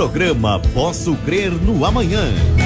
Programa Posso Crer no Amanhã.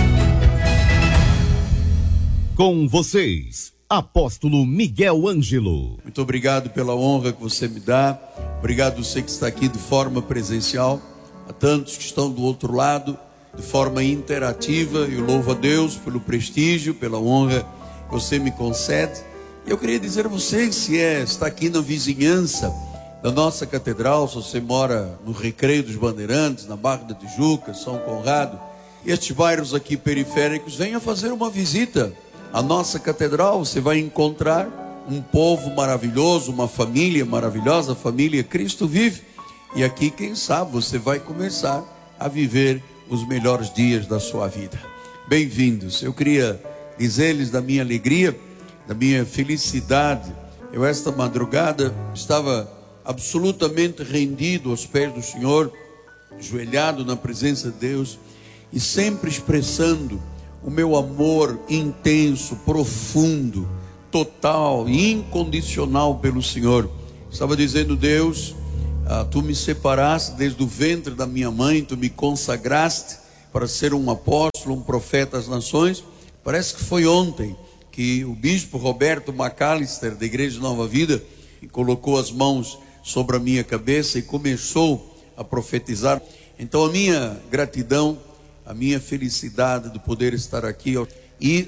Com vocês, Apóstolo Miguel Ângelo. Muito obrigado pela honra que você me dá. Obrigado você que está aqui de forma presencial. A tantos que estão do outro lado, de forma interativa. Eu louvo a Deus pelo prestígio, pela honra que você me concede. Eu queria dizer a você, se está aqui na vizinhança da nossa catedral, se você mora no Recreio dos Bandeirantes, na Barra da Tijuca, São Conrado, estes bairros aqui periféricos, venha fazer uma visita à nossa catedral. Você vai encontrar um povo maravilhoso, uma família maravilhosa, a família Cristo Vive. E aqui, quem sabe, você vai começar a viver os melhores dias da sua vida. Bem-vindos. Eu queria dizer-lhes da minha alegria, da minha felicidade. Eu esta madrugada estava absolutamente rendido aos pés do Senhor, ajoelhado na presença de Deus e sempre expressando o meu amor intenso, profundo, total e incondicional pelo Senhor. Estava dizendo: Deus, tu me separaste desde o ventre da minha mãe, tu me consagraste para ser um apóstolo, um profeta às nações. Parece que foi ontem que o bispo Roberto McAllister, da Igreja Nova Vida, colocou as mãos sobre a minha cabeça e começou a profetizar. Então a minha gratidão, a minha felicidade de poder estar aqui e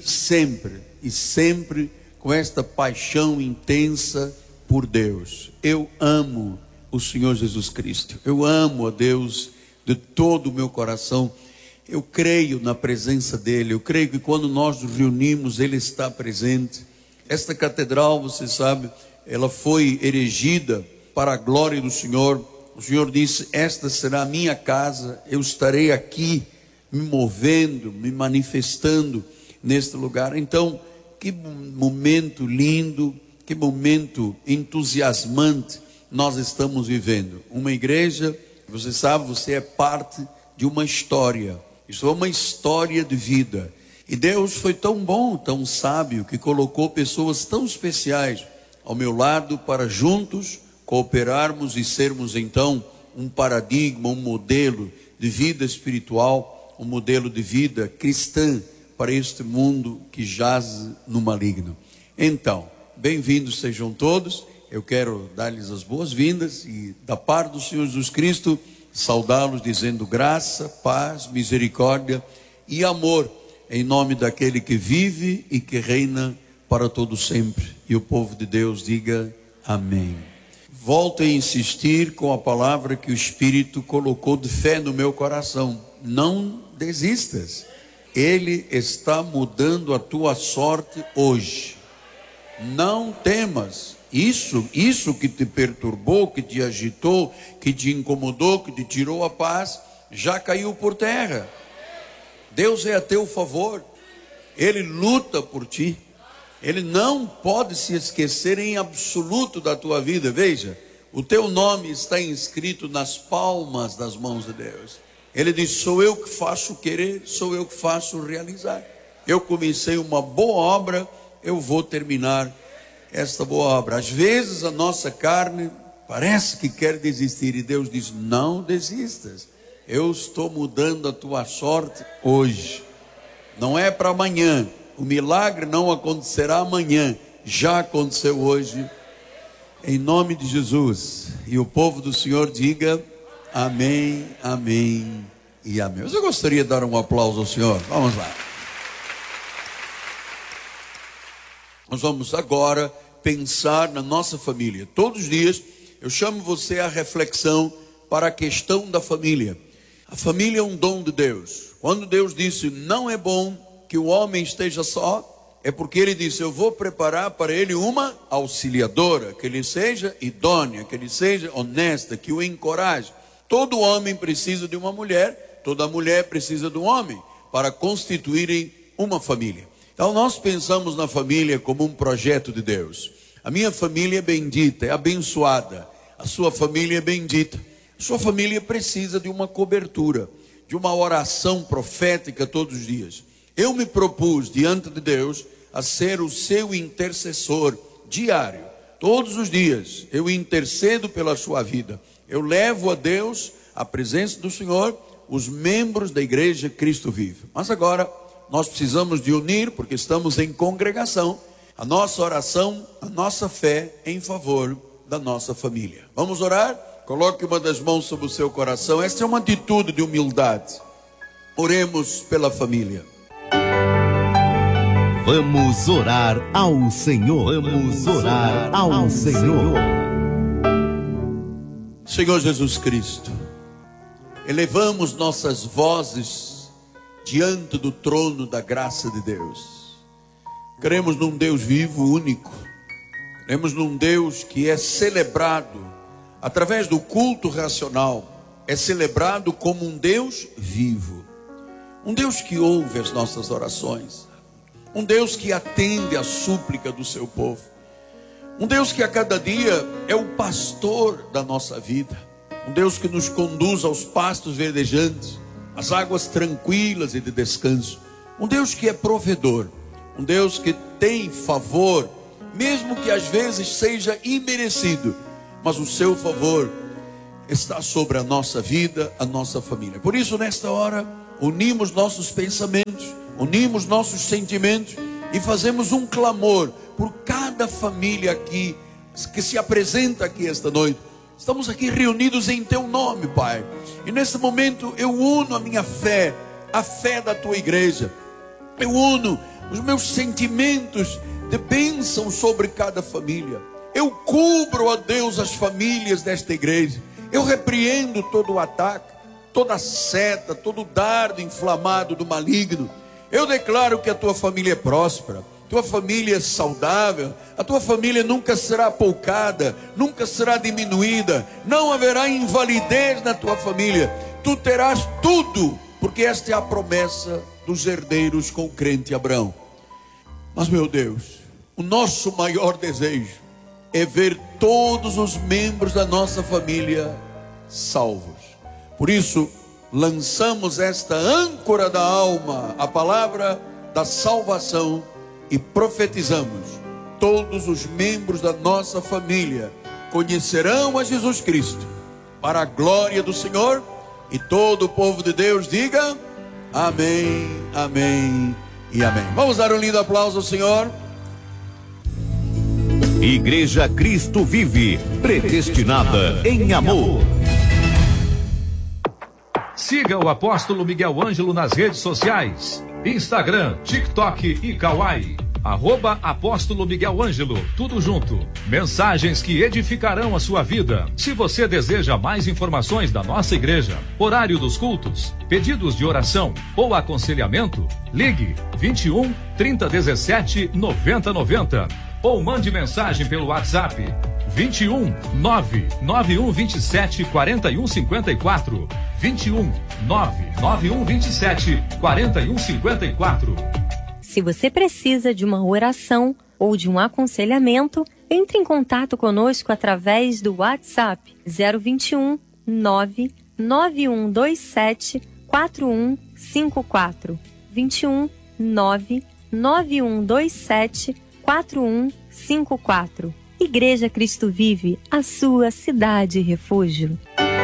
sempre com esta paixão intensa por Deus. Eu amo o Senhor Jesus Cristo, eu amo a Deus de todo o meu coração. Eu creio na presença dele, eu creio que quando nós nos reunimos, ele está presente. Esta catedral, você sabe, ela foi erigida para a glória do Senhor. O Senhor disse: esta será a minha casa, eu estarei aqui me movendo, me manifestando neste lugar. Então, que momento lindo, que momento entusiasmante nós estamos vivendo. Uma igreja, você sabe, você é parte de uma história. Isso é uma história de vida. E Deus foi tão bom, tão sábio, que colocou pessoas tão especiais ao meu lado para juntos cooperarmos e sermos então um paradigma, um modelo de vida espiritual, um modelo de vida cristã para este mundo que jaz no maligno. Então, bem-vindos sejam todos. Eu quero dar-lhes as boas-vindas e, da parte do Senhor Jesus Cristo, saudá-los dizendo graça, paz, misericórdia e amor em nome daquele que vive e que reina para todo sempre. E o povo de Deus diga amém. Volto a insistir com a palavra que o Espírito colocou de fé no meu coração. Não desistas. Ele está mudando a tua sorte hoje. Não temas. Isso que te perturbou, que te agitou, que te incomodou, que te tirou a paz, já caiu por terra. Deus é a teu favor. Ele luta por ti. Ele não pode se esquecer em absoluto da tua vida. Veja, o teu nome está inscrito nas palmas das mãos de Deus. Ele diz: sou eu que faço querer, sou eu que faço realizar. Eu comecei uma boa obra, eu vou terminar esta boa obra. Às vezes a nossa carne parece que quer desistir e Deus diz: não desistas. Eu estou mudando a tua sorte hoje. Não é para amanhã. O milagre não acontecerá amanhã, já aconteceu hoje, em nome de Jesus. E o povo do Senhor diga amém, amém e amém. Mas eu gostaria de dar um aplauso ao Senhor. Vamos lá. Nós vamos agora pensar na nossa família. Todos os dias eu chamo você à reflexão para a questão da família. A família é um dom de Deus. Quando Deus disse: não é bom que o homem esteja só, é porque ele disse: eu vou preparar para ele uma auxiliadora, que ele seja idônea, que ele seja honesta, que o encoraje. Todo homem precisa de uma mulher, toda mulher precisa de um homem, para constituírem uma família. Então nós pensamos na família como um projeto de Deus. A minha família é bendita, é abençoada. A sua família é bendita. A sua família precisa de uma cobertura, de uma oração profética todos os dias. Eu me propus diante de Deus a ser o seu intercessor diário. Todos os dias eu intercedo pela sua vida. Eu levo a Deus a presença do Senhor, os membros da igreja Cristo Vive. Mas agora nós precisamos de unir, porque estamos em congregação, a nossa oração, a nossa fé em favor da nossa família. Vamos orar? Coloque uma das mãos sobre o seu coração. Esta é uma atitude de humildade. Oremos pela família. Vamos orar ao Senhor. Vamos orar ao Senhor. Senhor Jesus Cristo, elevamos nossas vozes diante do trono da graça de Deus. Cremos num Deus vivo, único. Cremos num Deus que é celebrado através do culto racional. É celebrado como um Deus vivo. Um Deus que ouve as nossas orações. Um Deus que atende a súplica do seu povo. Um Deus que a cada dia é o pastor da nossa vida. Um Deus que nos conduz aos pastos verdejantes, às águas tranquilas e de descanso. Um Deus que é provedor. Um Deus que tem favor, mesmo que às vezes seja imerecido. Mas o seu favor está sobre a nossa vida, a nossa família. Por isso, nesta hora, unimos nossos pensamentos, unimos nossos sentimentos e fazemos um clamor por cada família aqui, que se apresenta aqui esta noite. Estamos aqui reunidos em teu nome, Pai. E nesse momento eu uno a minha fé, a fé da tua igreja. Eu uno os meus sentimentos de bênção sobre cada família. Eu cubro, ó Deus, as famílias desta igreja. Eu repreendo todo o ataque, toda seta, todo dardo inflamado do maligno. Eu declaro que a tua família é próspera, tua família é saudável, a tua família nunca será apoucada, nunca será diminuída, não haverá invalidez na tua família. Tu terás tudo, porque esta é a promessa dos herdeiros com o crente Abraão. Mas, meu Deus, o nosso maior desejo é ver todos os membros da nossa família salvos. Por isso, lançamos esta âncora da alma, a palavra da salvação, e profetizamos: todos os membros da nossa família conhecerão a Jesus Cristo, para a glória do Senhor. E todo o povo de Deus diga amém, amém e amém. Vamos dar um lindo aplauso ao Senhor. Igreja Cristo Vive, predestinada em amor. Siga o apóstolo Miguel Ângelo nas redes sociais: Instagram, TikTok e Kawaii. @apóstolo Miguel Ângelo, tudo junto. Mensagens que edificarão a sua vida. Se você deseja mais informações da nossa igreja, horário dos cultos, pedidos de oração ou aconselhamento, ligue 21 3017 9090 ou mande mensagem pelo WhatsApp 21 99127 4154. 21 99127 4154. Se você precisa de uma oração ou de um aconselhamento, entre em contato conosco através do WhatsApp 021 99127 4154. 21 99127 4154. Igreja Cristo Vive, a sua cidade refúgio.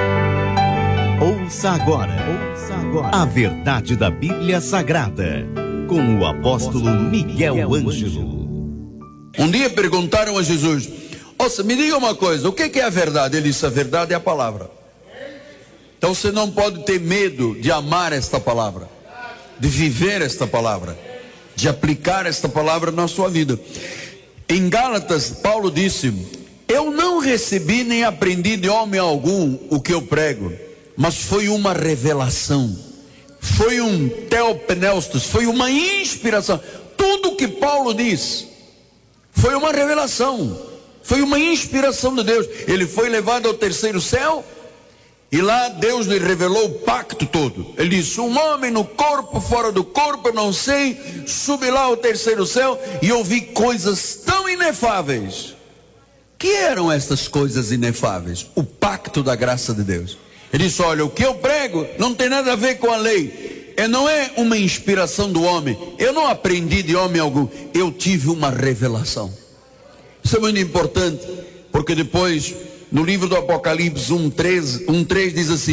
Ouça agora a verdade da Bíblia Sagrada, com o apóstolo Miguel Ângelo. Um dia perguntaram a Jesus: ouça, me diga uma coisa, o que é a verdade? Ele disse: a verdade é a palavra. Então você não pode ter medo de amar esta palavra, de viver esta palavra, de aplicar esta palavra na sua vida. Em Gálatas, Paulo disse: eu não recebi nem aprendi de homem algum o que eu prego, mas foi uma revelação, foi um teopneustos, foi uma inspiração. Tudo que Paulo diz foi uma revelação, foi uma inspiração de Deus. Ele foi levado ao terceiro céu e lá Deus lhe revelou o pacto todo. Ele disse: um homem no corpo, fora do corpo, eu não sei. Subi lá ao terceiro céu e ouvi coisas tão inefáveis. Que eram estas coisas inefáveis? O pacto da graça de Deus. Ele disse: olha, o que eu prego não tem nada a ver com a lei. Não é uma inspiração do homem. Eu não aprendi de homem algum. Eu tive uma revelação. Isso é muito importante, porque depois, no livro do Apocalipse 1:3 diz assim: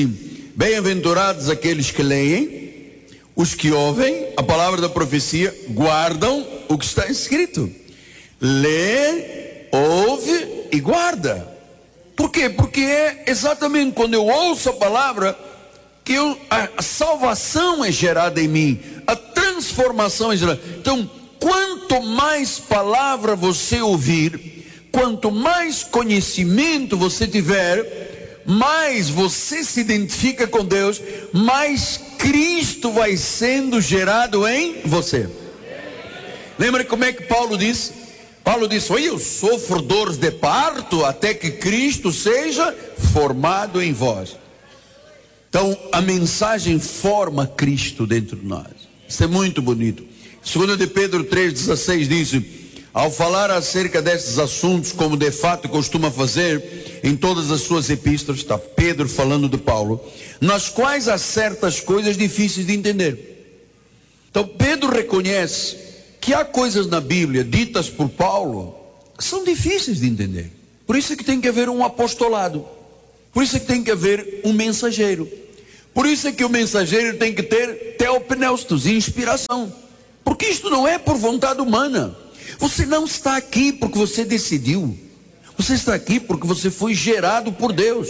bem-aventurados aqueles que leem, os que ouvem a palavra da profecia, guardam o que está escrito. Lê, ouve e guarda. Por quê? Porque é exatamente quando eu ouço a palavra que a salvação é gerada em mim, a transformação é gerada. Então, quanto mais palavra você ouvir, quanto mais conhecimento você tiver, mais você se identifica com Deus, mais Cristo vai sendo gerado em você. Lembra como é que Paulo disse? Paulo disse: olha, eu sofro dores de parto até que Cristo seja formado em vós. Então a mensagem forma Cristo dentro de nós. Isso é muito bonito. 2 de Pedro 3,16 diz: ao falar acerca destes assuntos, como de fato costuma fazer em todas as suas epístolas, está Pedro falando de Paulo, nas quais há certas coisas difíceis de entender. Então Pedro reconhece que há coisas na Bíblia ditas por Paulo que são difíceis de entender. Por isso é que tem que haver um apostolado. Por isso é que tem que haver um mensageiro. Por isso é que o mensageiro tem que ter teopneustos, inspiração. Porque isto não é por vontade humana. Você não está aqui porque você decidiu. Você está aqui porque você foi gerado por Deus.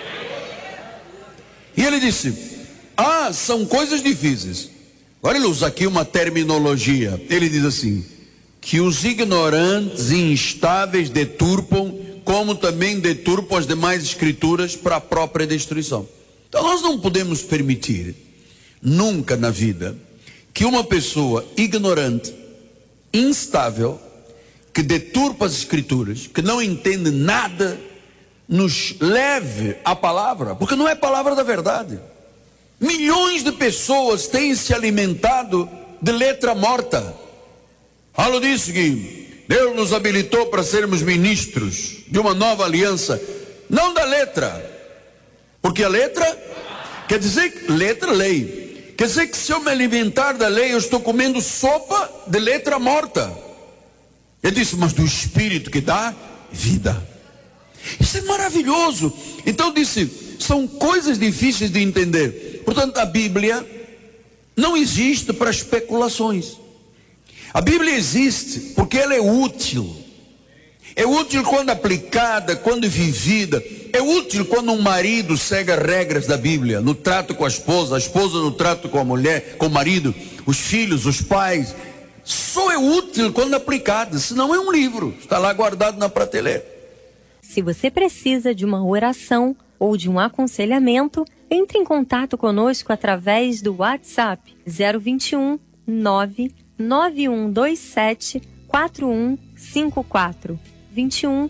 E ele disse: são coisas difíceis. Agora ele usa aqui uma terminologia. Ele diz assim: que os ignorantes e instáveis deturpam, como também deturpam as demais escrituras para a própria destruição. Então nós não podemos permitir, nunca na vida, que uma pessoa ignorante, instável, que deturpa as escrituras, que não entende nada, nos leve a palavra, porque não é palavra da verdade. Milhões de pessoas têm se alimentado de letra morta. Paulo disse que Deus nos habilitou para sermos ministros de uma nova aliança, não da letra, porque a letra quer dizer que letra, lei, quer dizer que se eu me alimentar da lei, eu estou comendo sopa de letra morta. Ele disse: mas do Espírito que dá vida. Isso é maravilhoso. Então disse: são coisas difíceis de entender. Portanto, a Bíblia não existe para especulações. A Bíblia existe porque ela é útil. É útil quando aplicada, quando vivida. É útil quando um marido segue as regras da Bíblia, no trato com a esposa no trato com a mulher, com o marido, os filhos, os pais. Só é útil quando aplicada, senão é um livro, está lá guardado na prateleira. Se você precisa de uma oração ou de um aconselhamento, entre em contato conosco através do WhatsApp 021 99127 4154. 21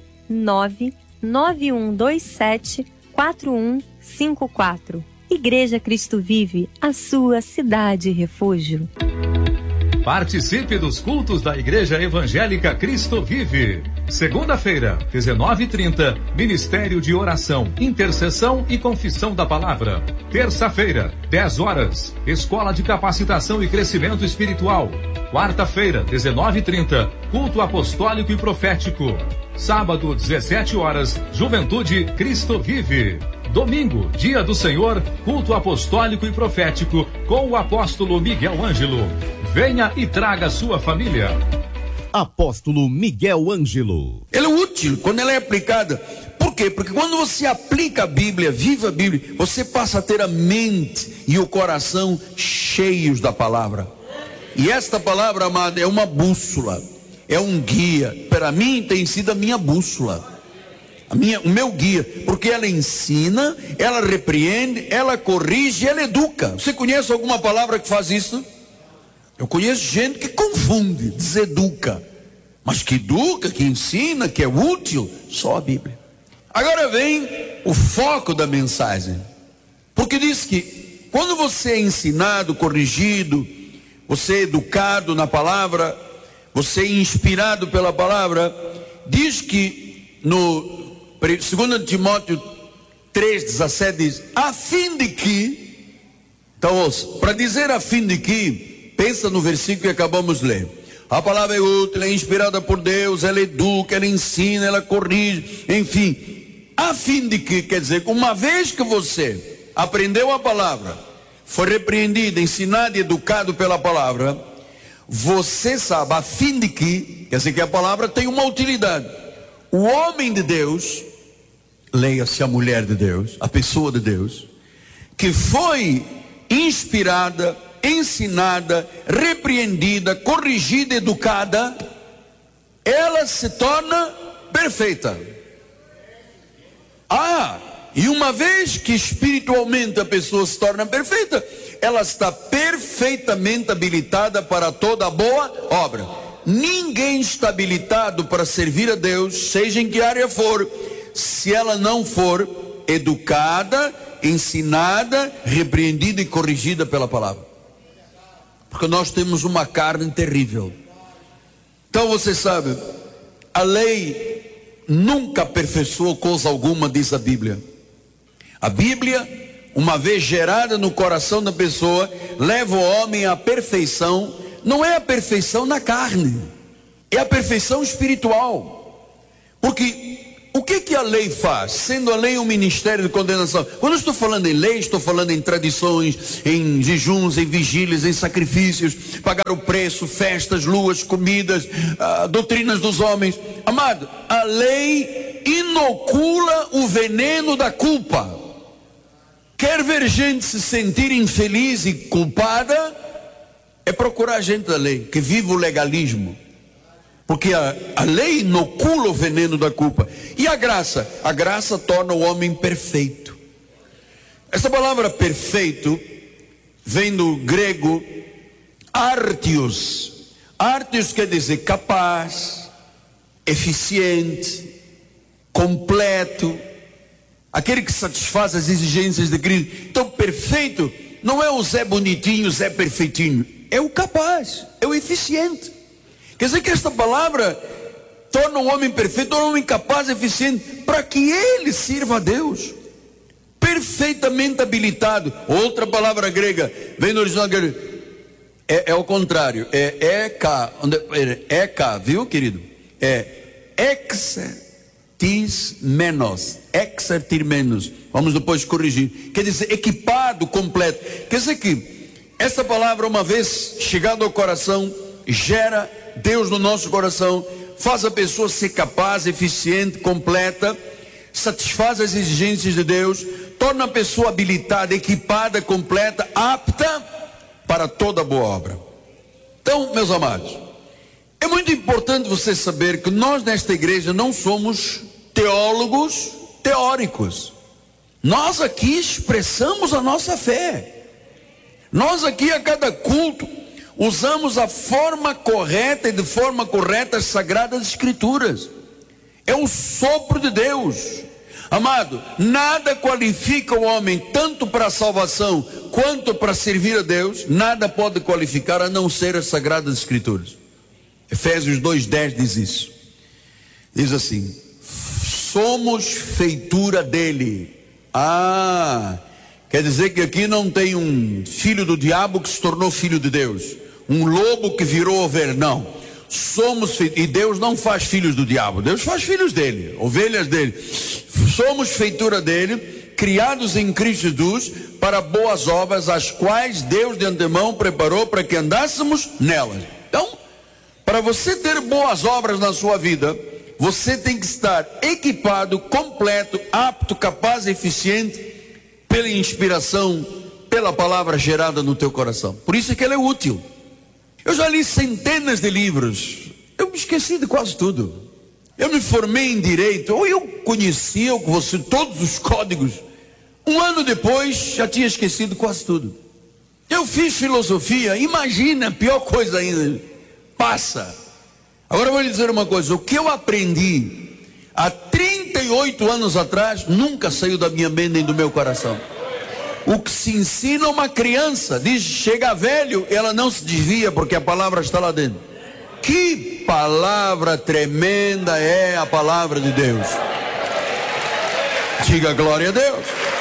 99127 4154. Igreja Cristo Vive, a sua cidade refúgio. Participe dos cultos da Igreja Evangélica Cristo Vive. Segunda-feira, 19h30, Ministério de Oração, Intercessão e Confissão da Palavra. Terça-feira, 10 horas, Escola de Capacitação e Crescimento Espiritual. Quarta-feira, 19h30, Culto Apostólico e Profético. Sábado, 17 horas, Juventude Cristo Vive. Domingo, Dia do Senhor, Culto Apostólico e Profético, com o apóstolo Miguel Ângelo. Venha e traga sua família. Apóstolo Miguel Ângelo. Ela é útil quando ela é aplicada. Por quê? Porque quando você aplica a Bíblia, viva a Bíblia, você passa a ter a mente e o coração cheios da palavra. E esta palavra, amada, é uma bússola, é um guia. Para mim tem sido a minha bússola, o meu guia, porque ela ensina, ela repreende, ela corrige, ela educa. Você conhece alguma palavra que faz isso? Eu conheço gente que confunde, deseduca, mas que educa, que ensina, que é útil, só a Bíblia. Agora vem o foco da mensagem, porque diz que quando você é ensinado, corrigido, você é educado na palavra, você é inspirado pela palavra, diz que no 2 Timóteo 3,17 diz: a fim de que, então ouça, para dizer a fim de que, pensa no versículo que acabamos de ler. A palavra é útil, é inspirada por Deus, ela educa, ela ensina, ela corrige, enfim. A fim de que, quer dizer, uma vez que você aprendeu a palavra, foi repreendido, ensinado e educado pela palavra, você sabe, a fim de que, quer dizer que a palavra tem uma utilidade. O homem de Deus, leia-se a mulher de Deus, a pessoa de Deus, que foi inspirada, ensinada, repreendida, corrigida, educada, ela se torna perfeita. E uma vez que espiritualmente a pessoa se torna perfeita, ela está perfeitamente habilitada para toda boa obra. Ninguém está habilitado para servir a Deus, seja em que área for, se ela não for educada, ensinada, repreendida e corrigida pela palavra. Porque nós temos uma carne terrível. Então você sabe, a lei nunca aperfeiçoou coisa alguma, diz a Bíblia. A Bíblia, uma vez gerada no coração da pessoa, leva o homem à perfeição. Não é a perfeição na carne, é a perfeição espiritual. Porque o que a lei faz? Sendo a lei um ministério de condenação. Quando eu estou falando em lei, estou falando em tradições, em jejuns, em vigílias, em sacrifícios, pagar o preço, festas, luas, comidas, doutrinas dos homens. Amado, a lei inocula o veneno da culpa. Quer ver gente se sentir infeliz e culpada? É procurar gente da lei, que vive o legalismo. Porque a lei inocula o veneno da culpa. E a graça torna o homem perfeito. Essa palavra perfeito vem do grego artios. Artios quer dizer capaz, eficiente, completo, aquele que satisfaz as exigências de Cristo. Então perfeito não é o Zé bonitinho, Zé perfeitinho, é o capaz, é o eficiente. Quer dizer que esta palavra torna o homem perfeito, torna o homem capaz, eficiente, para que ele sirva a Deus, perfeitamente habilitado. Outra palavra grega, vem do original grego, é o contrário, eka, viu querido? É exertis menos, vamos depois corrigir, quer dizer equipado, completo. Quer dizer que essa palavra, uma vez chegada ao coração, gera Deus no nosso coração, faz a pessoa ser capaz, eficiente, completa, satisfaz as exigências de Deus, torna a pessoa habilitada, equipada, completa, apta para toda boa obra. Então, meus amados, é muito importante você saber que nós nesta igreja não somos teólogos teóricos. Nós aqui expressamos a nossa fé. Nós aqui a cada culto usamos a forma correta e de forma correta as Sagradas Escrituras. É o sopro de Deus. Amado, nada qualifica o homem tanto para a salvação quanto para servir a Deus. Nada pode qualificar a não ser as Sagradas Escrituras. Efésios 2:10 diz isso. Diz assim: somos feitura dele. Quer dizer que aqui não tem um filho do diabo que se tornou filho de Deus, um lobo que virou ovelha. Não, somos, e Deus não faz filhos do diabo, Deus faz filhos dele, ovelhas dele. Somos feitura dele, criados em Cristo Jesus para boas obras, as quais Deus de antemão preparou para que andássemos nelas. Então, para você ter boas obras na sua vida, você tem que estar equipado, completo, apto, capaz, eficiente, pela inspiração, pela palavra gerada no teu coração. Por isso é que ela é útil. Eu já li centenas de livros, eu me esqueci de quase tudo. Eu me formei em direito, ou eu conhecia todos os códigos. Um ano depois já tinha esquecido quase tudo. Eu fiz filosofia, imagina, pior coisa ainda, passa. Agora eu vou lhe dizer uma coisa, o que eu aprendi há 38 anos atrás nunca saiu da minha mente nem do meu coração. O que se ensina a uma criança, diz, chega velho, ela não se desvia porque a palavra está lá dentro. Que palavra tremenda é a palavra de Deus. Diga glória a Deus.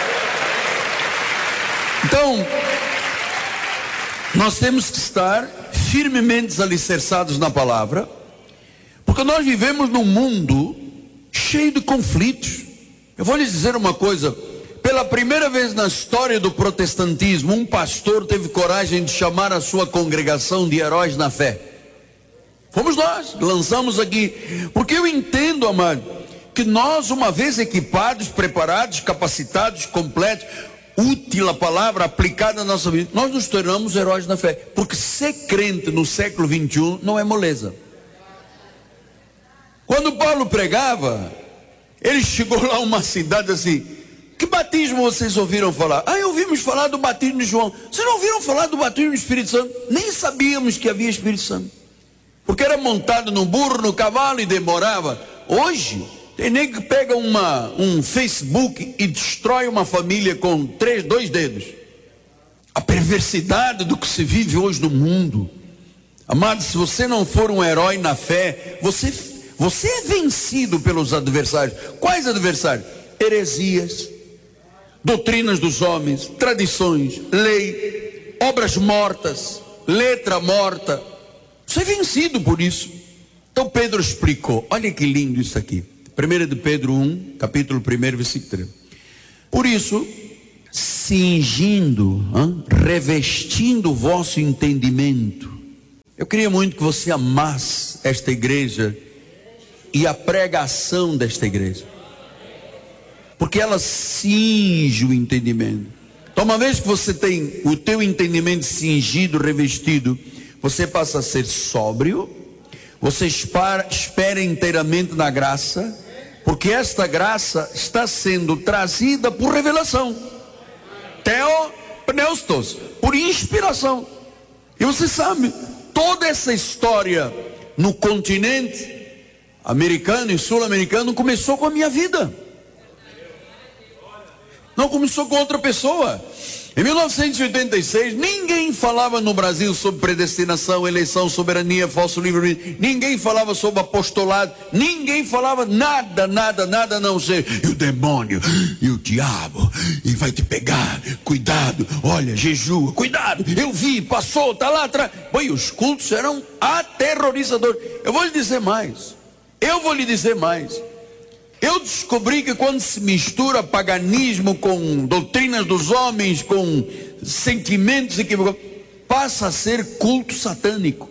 Então, nós temos que estar firmemente alicerçados na palavra, porque nós vivemos num mundo cheio de conflitos. Eu vou lhes dizer uma coisa, pela primeira vez na história do protestantismo, um pastor teve coragem de chamar a sua congregação de heróis na fé. Fomos nós, lançamos aqui. Porque eu entendo, amado, que nós, uma vez equipados, preparados, capacitados, completos, útil a palavra aplicada na nossa vida, nós nos tornamos heróis na fé. Porque ser crente no século 21 não é moleza. Quando Paulo pregava, ele chegou lá a uma cidade assim: que batismo vocês ouviram falar? Ouvimos falar do batismo de João. Vocês não ouviram falar do batismo do Espírito Santo? Nem sabíamos que havia Espírito Santo, porque era montado no burro, no cavalo e demorava. Hoje tem nem que pega um Facebook e destrói uma família com 2 dedos. A perversidade do que se vive hoje no mundo. Amado, se você não for um herói na fé, você é vencido pelos adversários. Quais adversários? Heresias, doutrinas dos homens, tradições, lei, obras mortas, letra morta. Você é vencido por isso. Então Pedro explicou. Olha que lindo isso aqui. 1 de Pedro 1, capítulo 1, versículo 3. Por isso, cingindo, revestindo o vosso entendimento. Eu queria muito que você amasse esta igreja e a pregação desta igreja, porque ela cinge o entendimento. Então, uma vez que você tem o teu entendimento cingido, revestido, você passa a ser sóbrio, você espera inteiramente na graça, porque esta graça está sendo trazida por revelação, theopneustos, por inspiração. E você sabe, toda essa história no continente americano e sul-americano começou com a minha vida. Não começou com outra pessoa. Em 1986, ninguém falava no Brasil sobre predestinação, eleição, soberania, falso livre. Ninguém falava sobre apostolado. Ninguém falava nada, a não ser e o demônio, e o diabo, e vai te pegar, cuidado, olha, jejua, cuidado, eu vi, passou, tá lá atrás. Bom, os cultos eram aterrorizadores. Eu vou lhe dizer mais. Eu descobri que quando se mistura paganismo com doutrinas dos homens, com sentimentos equivocados, passa a ser culto satânico.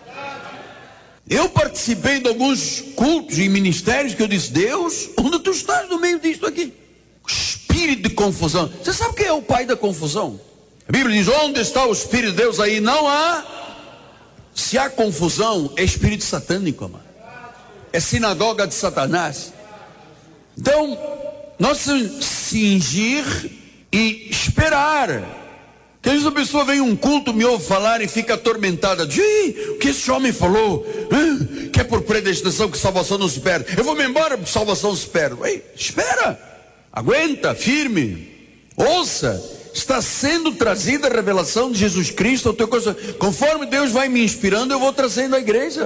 Eu participei de alguns cultos e ministérios que eu disse: Deus, onde tu estás no meio disto aqui? Espírito de confusão. Você sabe quem é o pai da confusão? A Bíblia diz: onde está o Espírito de Deus, aí não há. Se há confusão, é espírito satânico, amado. É sinagoga de Satanás. Então, nós cingir e esperar. Que às vezes a pessoa vem um culto, me ouve falar e fica atormentada. Diz: o que esse homem falou? Que é por predestinação que salvação não se perde. Eu vou me embora porque salvação se perde. Espera, aguenta, firme, ouça. Está sendo trazida a revelação de Jesus Cristo ao teu coração. Conforme Deus vai me inspirando, eu vou trazendo a igreja.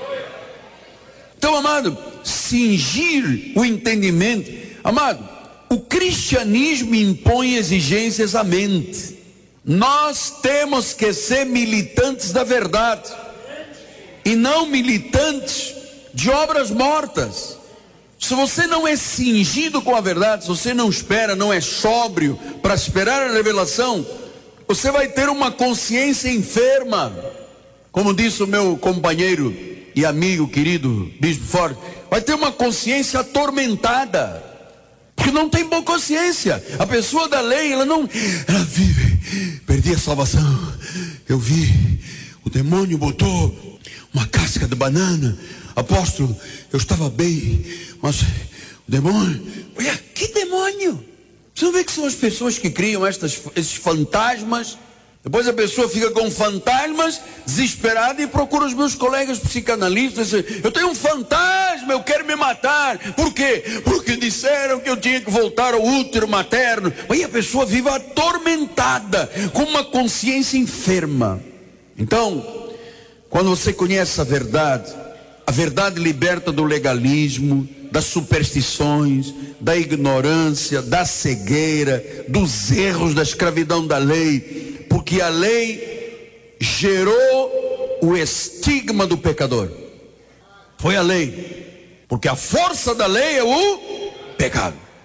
Então, amado, cingir o entendimento. Amado, o cristianismo impõe exigências à mente. Nós temos que ser militantes da verdade e não militantes de obras mortas. Se você não é cingido com a verdade, se você não espera, não é sóbrio para esperar a revelação, você vai ter uma consciência enferma. Como disse o meu companheiro e amigo querido Bispo Ford, vai ter uma consciência atormentada, porque não tem boa consciência. A pessoa da lei, ela vive, perdi a salvação, eu vi, o demônio botou uma casca de banana, apóstolo, eu estava bem, mas o demônio, olha, que demônio? Você não vê que são as pessoas que criam esses fantasmas? Depois a pessoa fica com fantasmas, desesperada, e procura os meus colegas psicanalistas. Eu tenho um fantasma, eu quero me matar. Por quê? Porque disseram que eu tinha que voltar ao útero materno. Aí a pessoa vive atormentada, com uma consciência enferma. Então, quando você conhece a verdade liberta do legalismo, das superstições, da ignorância, da cegueira, dos erros da escravidão da lei. Porque a lei gerou o estigma do pecador. Foi a lei. Porque a força da lei é o pecado.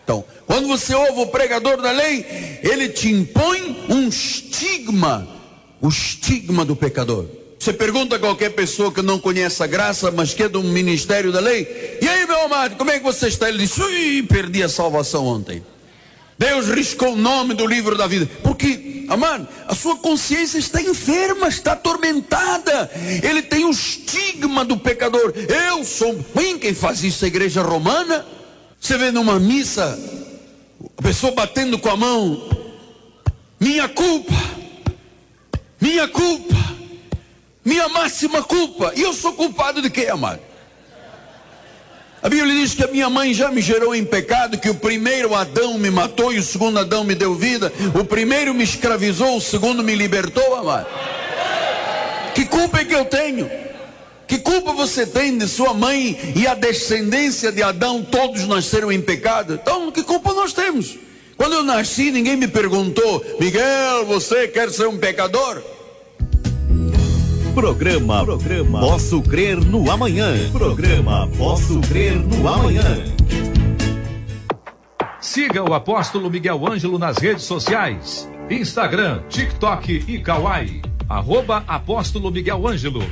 Então, quando você ouve o pregador da lei, ele te impõe um estigma, o estigma do pecador. Você pergunta a qualquer pessoa que não conhece a graça, mas que é do ministério da lei: e aí, meu amado, como é que você está? Ele diz: ui, perdi a salvação ontem. Deus riscou o nome do livro da vida. Porque, amado, a sua consciência está enferma, está atormentada. Ele tem o estigma do pecador. Eu sou ruim. Quem faz isso é a igreja romana. Você vê numa missa a pessoa batendo com a mão: minha culpa, minha culpa, minha máxima culpa. E eu sou culpado de quê, amado? A Bíblia diz que a minha mãe já me gerou em pecado, que o primeiro Adão me matou e o segundo Adão me deu vida. O primeiro me escravizou, o segundo me libertou, amado. Que culpa é que eu tenho? Que culpa você tem de sua mãe e a descendência de Adão? Todos nasceram em pecado. Então, que culpa nós temos? Quando eu nasci, ninguém me perguntou: Miguel, você quer ser um pecador? Programa Posso Crer no Amanhã. Programa Posso Crer no Amanhã. Siga o Apóstolo Miguel Ângelo nas redes sociais: Instagram, TikTok e Kawaii. @Apóstolo Miguel Ângelo.